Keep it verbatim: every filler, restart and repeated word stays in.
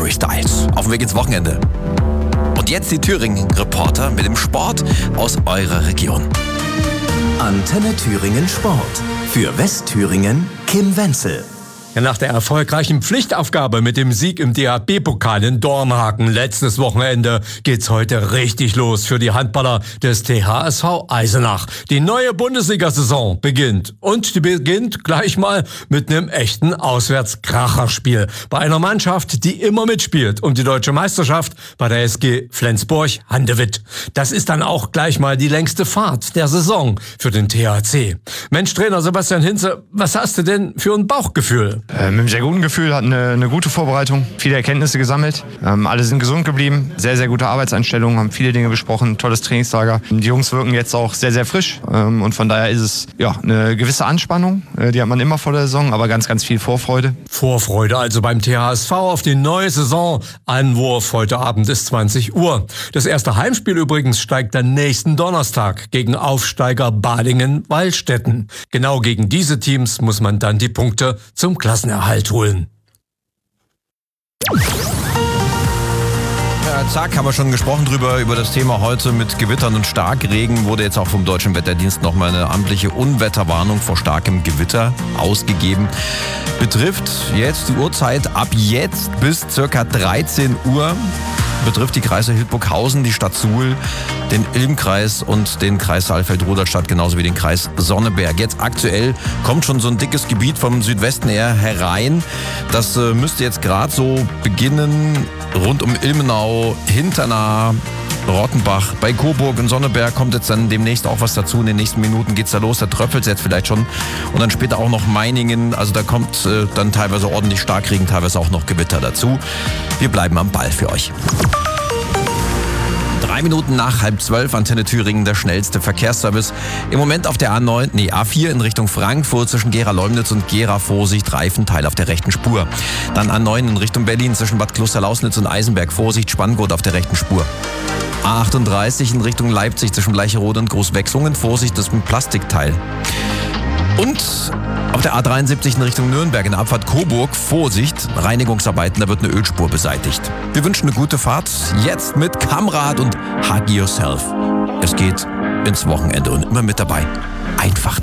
Harry Styles. Auf dem Weg ins Wochenende. Und jetzt die Thüringen-Reporter mit dem Sport aus eurer Region. Antenne Thüringen Sport. Für Westthüringen Kim Wenzel. Nach der erfolgreichen Pflichtaufgabe mit dem Sieg im D H B-Pokal in Dormagen letztes Wochenende geht's heute richtig los für die Handballer des T H S V Eisenach. Die neue Bundesliga-Saison beginnt und die beginnt gleich mal mit einem echten Auswärtskracherspiel bei einer Mannschaft, die immer mitspielt um die deutsche Meisterschaft bei der S G Flensburg-Handewitt. Das ist dann auch gleich mal die längste Fahrt der Saison für den T H C. Mensch, Trainer Sebastian Hinze, was hast du denn für ein Bauchgefühl? Äh, mit einem sehr guten Gefühl, hatten eine, eine gute Vorbereitung, viele Erkenntnisse gesammelt. Ähm, alle sind gesund geblieben, sehr, sehr gute Arbeitseinstellungen, haben viele Dinge besprochen, tolles Trainingslager. Die Jungs wirken jetzt auch sehr, sehr frisch ähm, und von daher ist es ja eine gewisse Anspannung, äh, die hat man immer vor der Saison, aber ganz, ganz viel Vorfreude. Vorfreude also beim T H S V auf die neue Saison. Anwurf heute Abend ist zwanzig Uhr. Das erste Heimspiel übrigens steigt dann nächsten Donnerstag gegen Aufsteiger Balingen-Wallstätten. Genau gegen diese Teams muss man dann die Punkte zum Klassenerhalt holen. Ja, zack, haben wir schon gesprochen drüber, über das Thema heute mit Gewittern und Starkregen. Wurde jetzt auch vom Deutschen Wetterdienst nochmal eine amtliche Unwetterwarnung vor starkem Gewitter ausgegeben. Betrifft jetzt die Uhrzeit ab jetzt bis circa dreizehn Uhr. Betrifft die Kreise Hildburghausen, die Stadt Suhl, den Ilmkreis und den Kreis Saalfeld-Rudolstadt, genauso wie den Kreis Sonneberg. Jetzt aktuell kommt schon so ein dickes Gebiet vom Südwesten her herein. Das äh, müsste jetzt gerade so beginnen, rund um Ilmenau, Hinternah, Rottenbach. Bei Coburg und Sonneberg kommt jetzt dann demnächst auch was dazu. In den nächsten Minuten geht's da los, da tröpfelt es jetzt vielleicht schon. Und dann später auch noch Meiningen. Also da kommt äh, dann teilweise ordentlich Starkregen, teilweise auch noch Gewitter dazu. Wir bleiben am Ball für euch. Drei Minuten nach halb zwölf, Antenne Thüringen, der schnellste Verkehrsservice. Im Moment auf der A neun, nee, A vier in Richtung Frankfurt zwischen Gera-Leumnitz und Gera, Vorsicht, Reifenteil auf der rechten Spur. Dann A neun in Richtung Berlin zwischen Bad Klosterlausnitz und Eisenberg, Vorsicht, Spanngurt auf der rechten Spur. A achtunddreißig in Richtung Leipzig zwischen Bleicherode und Großwechslungen, Vorsicht, das ist ein Plastikteil. Und auf der A dreiundsiebzig in Richtung Nürnberg in der Abfahrt Coburg, Vorsicht, Reinigungsarbeiten, da wird eine Ölspur beseitigt. Wir wünschen eine gute Fahrt, jetzt mit Kamrad und Hug Yourself. Es geht ins Wochenende und immer mit dabei. Einfach